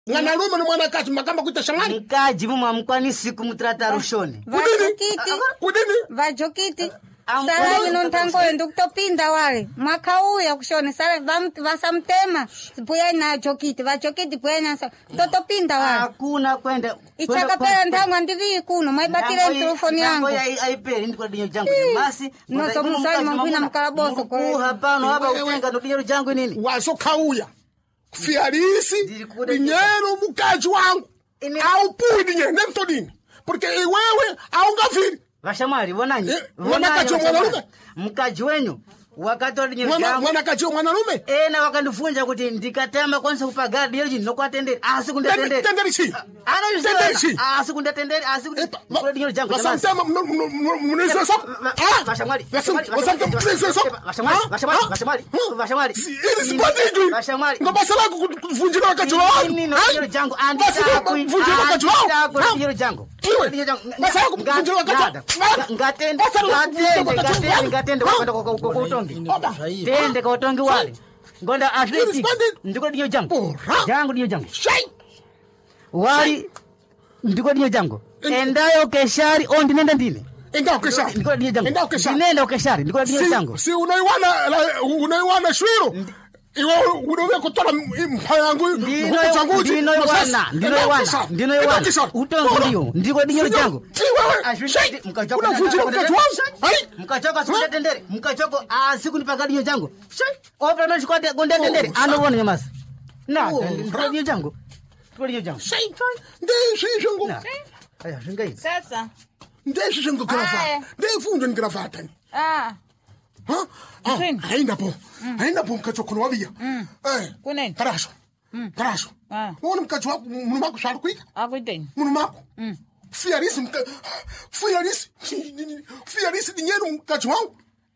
Ngana lume ni mwana kazi makamba kuita shamani. Mkaji mumwa mkwani siku mutrata rushoni. Kudini? Vajokiti. Sala mino ntango endo kutopinda wale. Mwaka uya kushone sala vasamtema. Puya na jokiti. Vajokiti puya na sa. Totopinda wale. Hakuna kwenda. Ichaka pera ntango andivi kuno. Mwaibakile telefoni yangu. Aipere ndi kwa dinyo jangu. Basi. Noso musali mangwina mkalaboso. Hapano haba utenga ndo dinyo jangu nini? Waso kauya. Kufiarisi. Dinero mukaji wangu. Au pui dinero. Nemto dini. Porque iwewe au ngafiri. Vashamari, wananyi? Mwanakaji mwanalume? Mkaji wenyu. Wakati wa dinyo jangu. Mwanakaji mwanalume? Na wakandufunja kuti ndikatama kwanza kupagara dinyo jini. Noko atenderi. Sikunda tenderi. Tenderi si? Tenderi si? Sikunda tenderi. Sikunda dinyo jangu. Wasamtema mnizwe soko? Vashamari. Wasamtema mnizwe soko? Vashamari. Ili sipati hijui. Vashamari. Ngabasa lako kuvunjira wakaji wao. Dinyo jangu. Basi kuvunjira wakaji wao. Dinyo jangu. Basa lako kuvunjira wakaji wao. Ngatende kwa utongi. Tende kwa utongi wale. Ngonda atleti. Ndiko dinyo jangu. Jangu dinyo jangu. Wali. Ndiko dinyo jangu. Endayo keshari ondi nenda ndine. Endao keshari. Ndiko dinyo jangu. Endao keshari. Nenda keshari. Ndiko dinyo jangu. Si unaiwana shwiro. Iwe unowe kutola mpayangu. Ndino iwana. Utongi ndiyo. Ndiko dinyo jangu. Mkachoko sikunda tendere. Mkachoko siku nipaka dinyo jangu. Opra no shikwate gonde tendere. Wone nyamasi. Ndiko dinyo jangu. Ndiko dinyo jangu. Ndeishi shungu. Aya, shingai. Sasa. Ndeishi shungu gravata. Ndeifunde ni gravata ni. Haina po mkachoko nwabia. Kuneni? Karasho. Wone mkacho wako munumako sharu kuika? Akuiteni. Munumako. Fiarisi dinyeru mkacho wangu.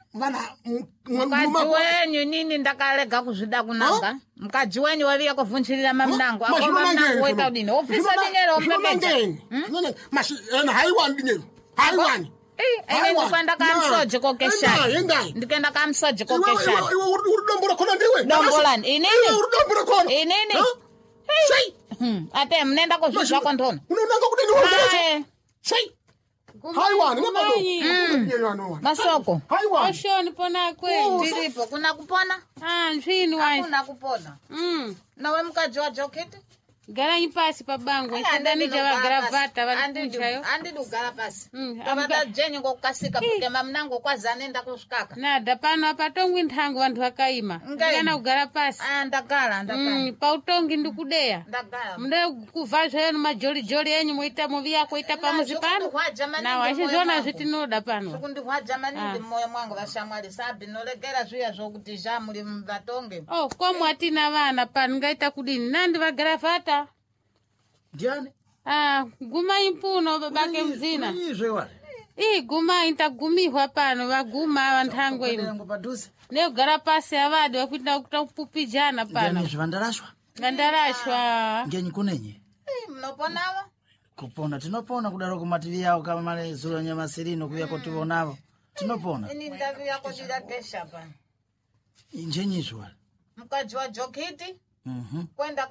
Mkaji wenyu nini ndakalega kuzvida kunanga. Mkaji wenyu wavia kuvunchirira mamnangu. Ako mamnangu weka udini. Ofisa dinyeru omepeja. Mashi, haiwani dinyeru. Haiwani. Ene ndikenda kamsoje kokeshari. Ndikenda kamsoje kokeshari. Iwe urudombora kona ndiwe. Dombolani. Inini? Urudombora kona. Inini? Shai. Ate mnenda kuzvizwa kontona. Unonanga kudeni wazirasa. Shai. Haiwani. Masoko. Haiwani. Oshoni pona kweli. Ndiripo. Kuna kupona? Nchini wani. Hakuna kupona. Nawe mkaji wa joketi? Gara nyipasi pabangu. Ishadani jawa gravata. Andi dugara pasi. Kavada jenye kukasika. Puke mamnangu kwa zanenda kushkaka. Nada pano apatongwi nthangu wantu wakaima. Ngana ugara pasi. Ndagala. Pautongi ndukudea. Ndagala. Mde kuvazwa yenu majoli yenyu muita muvi yako ita pamuzi pano. Na washizona zvitinoda pano. Sukundi kwa jamani ndi moyo mwangu vashamwali sabi. Nolegera zuya zokuti jamuli mbatonge. Kwa mwatina vana pano ngaita kudini. Nandi vagravata. Diane? Guma impuno babake mzina. Nizwe wale. Guma intagumihwa pano waguma wantangwe imu. Neo garapasi awadi wakuita kutapupijana pano. Diane zvandarashwa? Ngandarashwa. Ngenyi kunenye? Mnoponawa? Kupona. Tinopona kudaro kumativi yao kama male zuro nyama sirino kuya kotivonavo. Tinopona. Ini ndavi yako didakesha pano. Njenyi wale. Mkaji wa jokiti? Kwenda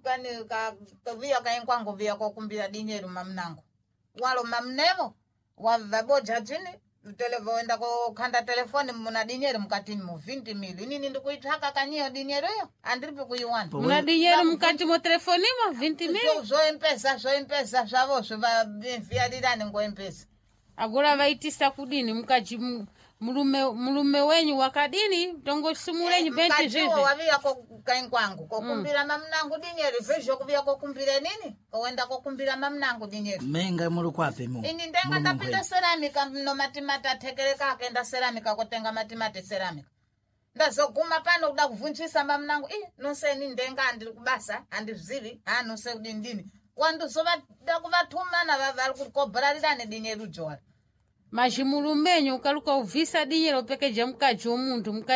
kavia kainkwangu via kwa kumbira dinyeru mamnangu. Walo mamnevo, wavaboja chini, wenda kukanda telefoni muna dinyeru mkatini mu 20 mili. Nini ndikuitaka kanyiyo dinyeru yo? Andripi kuyuwani. Muna dinyeru mkati mo telefoni mo 20 mili? So impesa, shavosu, via didani ngo impesa. Agora vaitisa kudini, mkaji mulume wenyu wakadini tongo simulenyu benti zizi mkajiwo wavia kainkwangu kukumbira mamnangu dinyeri vesho kuvia kukumbira nini kowenda kukumbira mamnangu dinyeri menga mulu kwape mu ini ndenga ndapita ceramika no matimata tekeleka akenda ceramika kutenga matimate ceramika ndazoguma pano kuda kuvunchisa mamnangu nonse ni ndenga andiri kubasa andizili nonse udindini wandu sova dakuvatuma na vavari kukobralirane dinyeru jwala Majimulumenyo ukaluka uvisa dinyero pekeja mkaji omuntu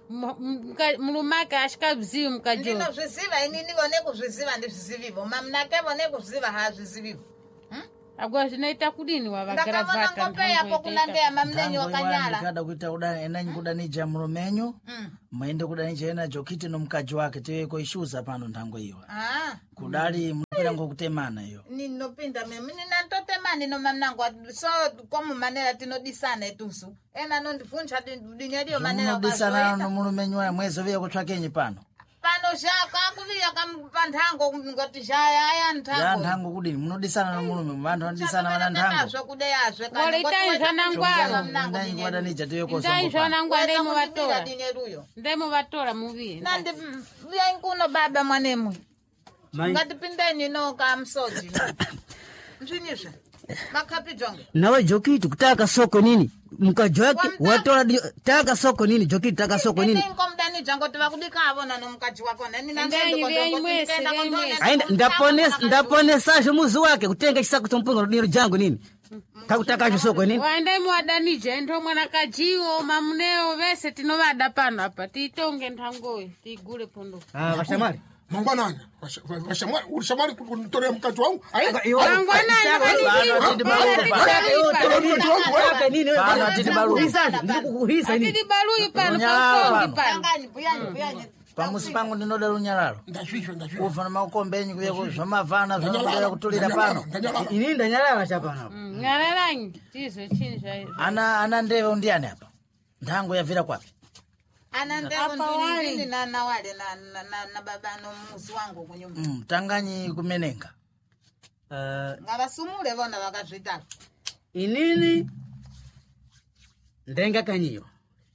mulumaka ashika bziyo mkaji ndino zviziva inini vone kuzviziva ndizvizivivo mamnake vone kuziva hazvizivivo agwa zinaita kudini wa ndakavona bagravata ngope yapo kunandea mamnenyo wakanyala kada kuita udani enanyi kudanija mrumenyo maende kudanija ena Jokiti no mkaji wake teko ishuza pano nthango iyo kudali mpira ngokutemana iyo ninopinda mimi ninantotemani no mamnango so komu manera tinodisana etusu ena nondifunja dinyadio manera disana no mrumenyo wa mwezo vya kutswakenyi pano shaka kuviya kampanthango ngoti shaya nthango kudini munodisana no mulume vantu vanodisana wana nthango zvekudeyazve Waleitaizva nangwaro ndai kwadanija teko ndaizva nangwaro ndemo vatora muviye nandi viyai kuno baba mwanemwe ngatipindeni no kamsoji mzvinizve makapijonge nawe Jokiti kutaka soko nini mkaji wake watora taka soko nini Jokiti taka soko nini komdani jango tivakudika avona nomkaji wako ndaponesa muzi wake kutenga chisako chompunga niro jangu nini takutaka soko nini waende mwadanije ndo mwanakajiwo mamuneo vese tinovada pano apa tiitonge nthangoyo tigule pondo vashamali mangwanani ulishamali kunitolea mkaji wangu pamusi pangu ndinoda lunyalalo kuva na makombenyi kuya zvamavana zvanodera kutolera pano ini ndanyalala chapano nyalalanyi tizo chinja ana ndevo ndiani apa nthango yavira kwapi ana ndevo ndini na wale na baba no muzi wangu kunyumba tanganyi kumenenga ngavasumule vona vakazvitaka inini ndenga kanyiyo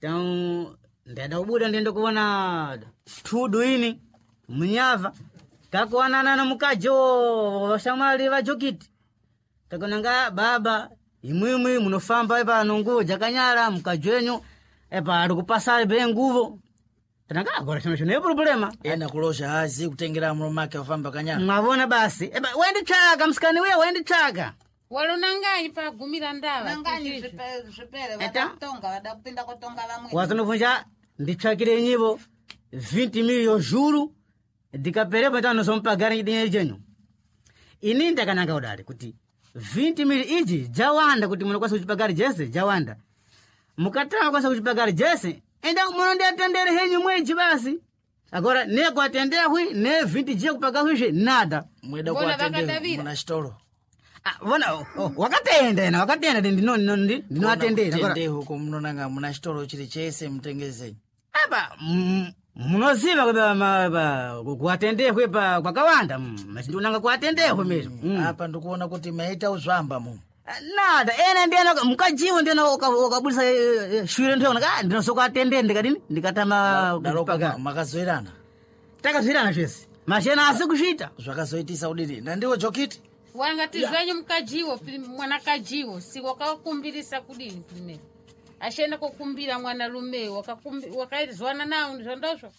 ndada kubuda ndende kuona thudu ini munyava kakuonana na mukajo vashamali va Jokiti takonanga baba imwimwi munofamba pano nguvo jakanyala mukajo wenyu epa ari kupasa be nguvo tananga agora chino ne problema ena kulosha hazi kutengera mlomake afamba kanyala mwavona basi eba wendi chaka msikani wewe wendi chaka walonanganyi pa gumira ndava nanganyi zvipere vadakutonga vadakupinda kutonga vamwe wazinofunja ndichakire nyivo 20 million juru dikaperepa tano sompagara dinye jenyu ini ndakananga udali kuti 20 million iji jawanda kuti munokwasa kuchipagara jese jawanda mukataka kwasa kuchipagara jese enda munondi atendere henyu mweji basi agora ne kwatendea hui ne 20 je kupaga hui nada mweda kwatendea muna storo vona wakatenda ndino atendera tende huko mnonanga muna storo chiri chese mtengeze aba munoziva kuatendea hui pa kwakawanda ndinanga kuatendea hui mesmo hapa ndikuona kuti maita uzvamba mu nada ene ndiana mkajiwo ndiana ukabulisa shwire ndiona ndinosoka atendera ndikadini ndikatama kupaga makazoirana takazirana zvese mashena asi kushita zvakazoitisa udiri nandiwo Jokiti wangati zvenyu mukajiwo mwanakajiwo si wakakumbirisa kudini primero ashenda kukumbira mwana lume wakaizwana nawo ndizvondozvo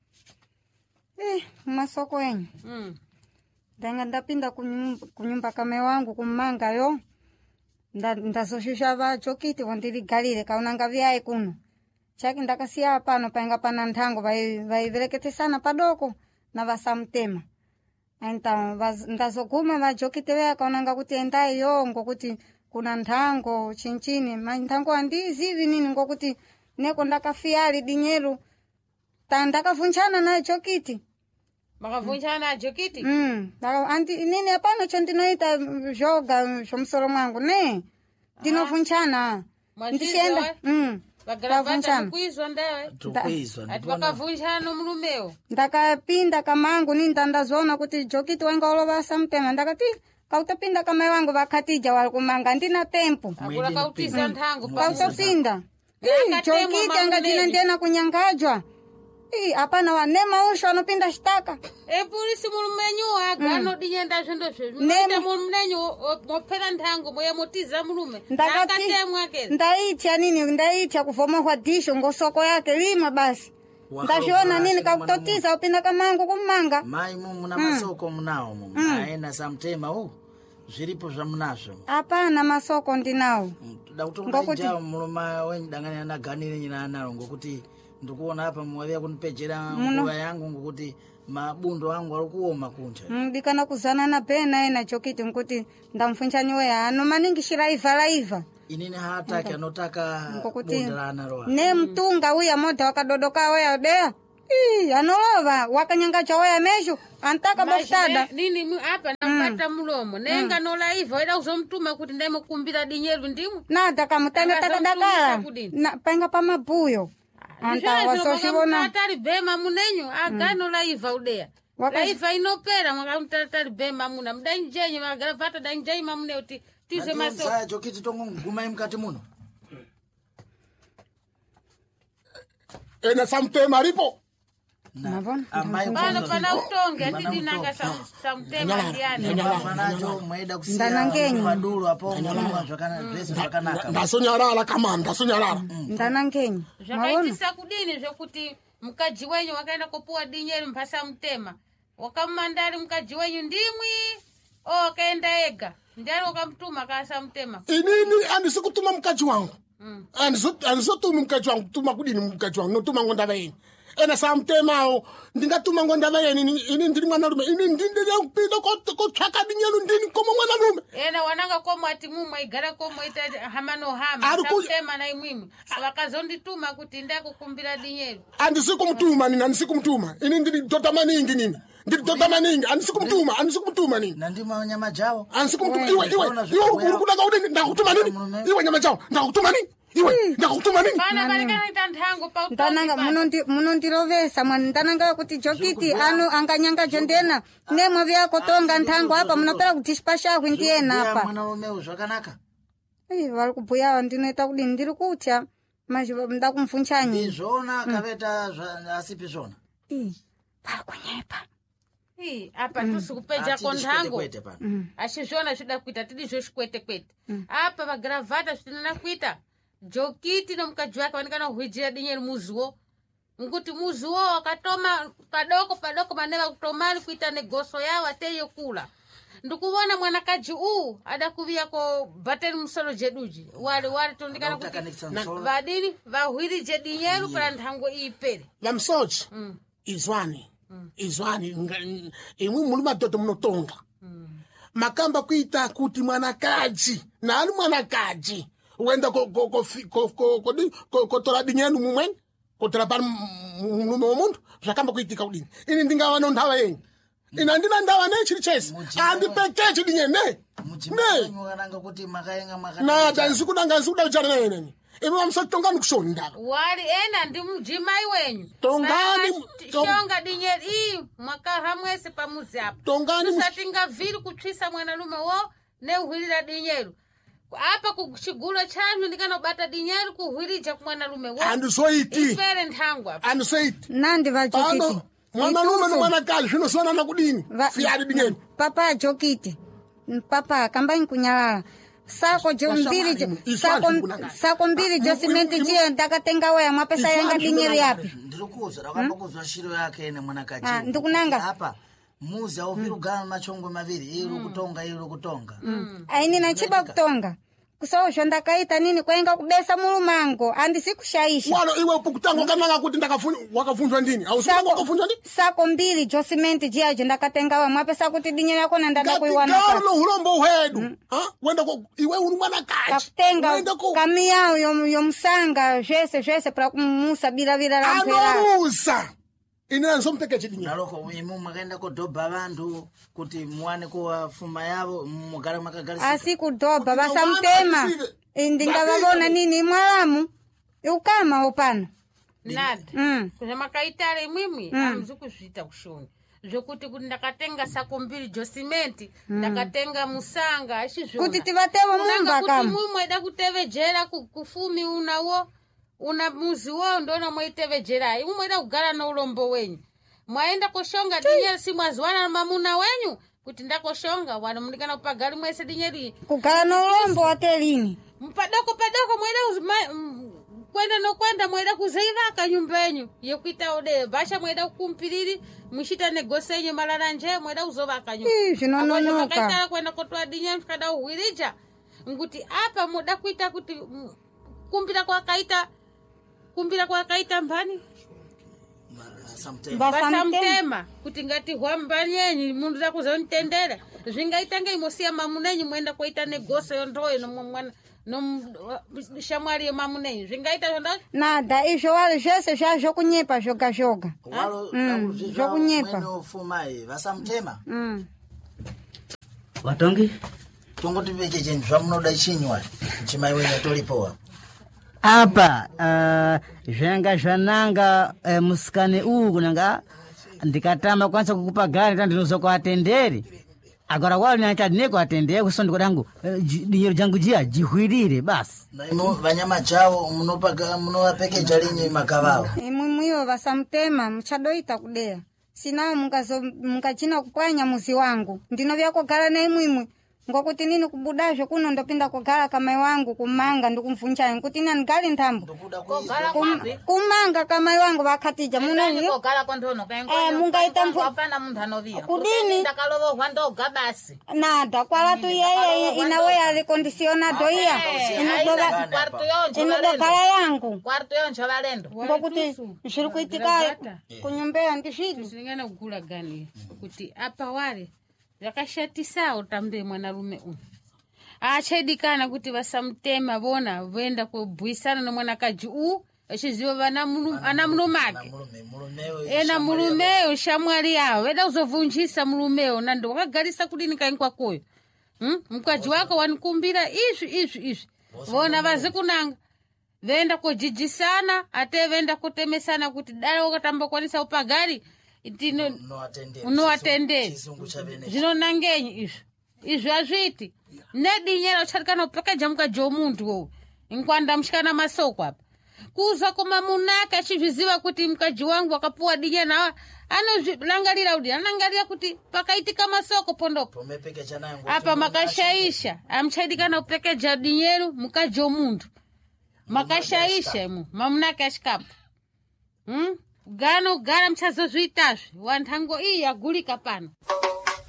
masoko enyu ndanga ndapinda kunyumba kame wangu kumanga yo ndazoshusha va Jokiti wandiligalile kaunanga vyai kuno chaki ndakasiya pano painga pana nthango vaivereketesana padoko na vasamtema enta ndazoguma va Jokiti vya kaunanga kuti endai yo ngokuti kuna nthango chinchini nthango andizivi nini ngokuti neko ndakafiyali dinyeru ndakavunchana na Jokiti makavunchana na Jokiti anti nini apano cho ndinoita joga shomsoro mwangu ne ndinovunchana ndisienda vagravata kuizwa ndewe ati vakavunchana mulumeo ndakapinda kamangu nini ndandazona kuti Jokiti wainga olova samtema ndakati kautapinda kama wangu vakatija walikumanga ndina tempo akula kautiza nthango kautapinda Jokiti angatina ndena kunyangajwa apana wanema usho anopinda shtaka polisi mulumenyu agano dinyenda zvendozvo nenda mulumenyu mopera nthango moya motiza mulume ndakatemwake ndaitya nini ndaitya kuvoma kwa disho ngosoko yake lima basi ndashiona nini kakutotiza upinda kamangu kumanga mai muna masoko munao aena samtema zviripo zvamunazvo apana masoko ndinawo ndakutonga muluma wenyu danganya naganire nyina analo ngokuti ndikuona hapa mwavia kunipejera nguva yangu ngukuti mabundo wangu alikuoma kunja ndikana kuzana na pena ena chokiti nkuti ndamfuncha nyoya ano maningi shiraiva inini hataki anotaka bundalana roa ne mtunga uya moto wakadodoka waya dea anolova wakanyanga chawaya mesho antaka baftada nini hapa nampata mulomo nenga nola hivyo ila uzomtuma kuti ndemo kumbira dinyeru ndimu nada kamutanga takadakala na panga pa mabuyo anta wasoshibona atari bema munenyo agano la iva udea la iva inopera mwakamtatari bema muna mdanjenye magaravata danjai mamune uti tize maso sasa chokiti tongo nguma mkati muno ena samtema ripo pana utonge atidi nanga samtema ndiane manajo mweda kusia ndanangenyi madulu hapo mwa zvakana dress zvakanaka ndasonyarala kama ndasonyarala ndanangenyi zvakaitisa kudini zvokuti mukaji wenyu wakaenda kopuwa dinyeri mpasa mtema wakamandari mukaji wenyu ndimwi wakaenda ega ndiani wakamtuma kasa mtema inini andisikutuma mkaji wangu andisotuma mkaji wangu tuma kudini mkaji wangu notuma ngondava yeni ena samtemao ndingatuma ngondava yeni ini ndiri mwana rume ini ndindiri kupinda kotsvaka dinyelu ndini komo mwana rume ena wananga komo ati mumwe igara komo ita hamano hama samtema na imwimwe wakazondituma kuti ndakukumbira dinyelu andisikumtuma nini andisikumtuma ini ndiri tota maningi nini ndiri tota maningi andisikumtuma nini nandima nyama jao andisikumtuma iwe uri kudaka kuti ndakutuma nini iwe nyama jao ndakutuma nini iwe ndakutuma nini pana barikana itandango pa ndananga munondirovesa mwana ndananga kuti jokiti ano anganyanga jondena nemwe vyako tonga nthango hapa munopera kutishipasha kwindiena hapa mwana womeu zvakanaka vari kubhuya ndinoita kudini ndiri kutya mazvo ndakumfunchanya izvona kaveta asipi zvona vari kunyepa apa tusikupeja konthango ashizvona zvida kuita tidi zvoxikwete apa vagravata zvitinana kuita jokiti nomukaji wake vanikana kuhwijira dinyeri muziwo nguti muziwo wakatoma padoko maneva kutomari kuita negoso yawo ateiyo kula ndikuona mwanakaji adakuviya ko bateri musoro jeduji wali tondikana kuti vadini vahwirije dinyeru kala nthango ipere vamsoji izwani imwe muli madoto munotonga makamba kuita kuti mwanakaji nani mwanakaji wenda kotora dinyenu mumweni kotora pari mulume womuntu zvakamba kuitika kudini ini ndingava nondava yenyu ina andina ndava nechiri chese andipekechi dinyene nada nzikuda kuchana nayeneni imi vamsotongani kushoni ndava wali ena ndi mjimai wenyu tongani shonga dinyeri mwakaha mwese pamuzi apa tusatinga vili kutswisa mwanalume wo neuhwilira dinyeru apa kuchigulo chanyu ndikanobata dinyeru kuhwirija kumwanalume wo andisoiti ipere nthango apa andisoiti nandi vajokiti mwanalume nomwanakazi zvinosonana kudini fiyari dinyeni papa jokiti papa kambanyi kunyalala sako mbili josimenti jiyo ndakatenga waya mwapesa yanga dinyeri yapi ndirikuza rakambakuzwa shiro yake ene mwanakaji ndikunanga apa muzi auvirugana machongwe maviri iri kutonga aini nachiba kutonga kusosho ndakaita nini kwainga kubesa mulumango andisikushaisha walo iwe ukutanga kananga kuti wakafunzwa ndini ausanga wakafunzwa ndini sako mbili josimenti jiyaje ndakatenga wa mwapesa kuti dinyeri yako ndada kuiwana ngalo hulombo uhwedu wenda iwe uri mwanakaji kakutenga kamiyawo yomsanga zvese pra kumusa bilavira la mpera anomusa ina nsompeke chidinya naloko imu makaenda kodobha vantu kuti muwane kuwafuma yavo mugara makagarisa asikudobha vasamutema ndingavavona nini mwalamu ukama opano nada kuzamakaitale imwimwi amuzikuzvita kushoni zvokuti kuti ndakatenga sako mbiri josimenti ndakatenga musanga ashizvona kuti tivatevo mumba kama mwimwe ida kutevejera kufumi unawo una muzi wo ndona mwaitevejera imwe mwaida kugara noulombo wenyu mwaenda koshonga dinyeri simwaziwana na mamuna wenyu kuti ndakoshonga wana mundikana kupagali mwese dinyeri kugara noulombo watelini padoko mwaida kwenda mwaida kuzeivaka nyumba yenyu yekuita ode basha mwaida kukumpiriri mwishita negosenyu malalanje mwaida kuzovaka nyumba zvinononoka kaitala kwenda kotwa dinyeri kada uhwirija nguti apa muda kuita kuti kumbira kwakaita mbani vasamtema kuti ngati hwambanyenyi mundu zakuzonitendera zvingaitange imosiya mamunenyi mwenda kuita negoso yondoyo shamwari yemamunenyi zvingaita zvonda nada izvo wali zvese zvazvokunyepa zvoga zvokunyepa vasamtema Watongi tongotipeke chinhu zvamunoda chinywa chimai wenye tolipowa apa zvenga zvananga musikane uyu kunanga ndikatama kwanisa kukupa gari tandinoza kuatenderi agora wali nachadine kuatenderi kuso ndikodangu dinyero jangu jia jihwirire basi naimo vanyama chavo munovapekeja linyi makavavo imwimwiwo vasamtema muchadoita kudera sinawo mungachina kupwanya muzi wangu ndino vyakogara neimwimwi ngokuti nini kubudazvo kuno ndopinda kugara kamai wangu kumanga ndikumvunchayo nkuti ina ndigali nthambo kumanga kamai wangu vakhatija munani mungaita kudini nada kwalatu yeye inawe ali kondisionado iya inodogala yangu ngokuti zviri kuitika kunyumbeya ndizvidi zingana kugula gani kuti apa wale zvakashatisawo tambe mwanarume uyu achaidikana kuti vasamtema vona voenda kubhuisana nomwanakaji achiziva ana mulume ake ena mulumeyo shamwari yavo veda kuzovunjisa mulumeyo nando wakagarisa kudini kaini kwakoyo mukadzi wako wanikumbira izvi vona vazi kunanga voenda kujijisana ate voenda kutemesana kuti dai wakatamba kwanisa upagari unoatenderi zvinonangenyi izvi azviti nedinyera uchatikana upekeja mukadzi womuntu wowo inkwanda mushikana masoko apa kuza kumamunaka achizviziva kuti mukadzi wangu wakapuwa dinyera anozvilangarira kuti anangarira kuti pakaitika masoko pondopo apa makashaisha amuchaidikana upekeja dinyeru mukadzi womuntu makashaisha imu mamunaka achikapa gano gara mchazozviitazve wanthango iyi yagulika pano